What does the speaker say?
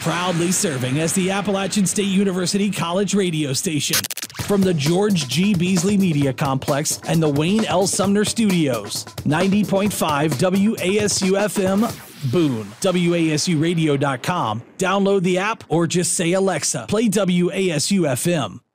Proudly serving as the Appalachian State University College radio station. From the George G. Beasley Media Complex and the Wayne L. Sumner Studios. 90.5 WASU-FM, Boone. WASUradio.com. Download the app or just say, Alexa, play WASU-FM.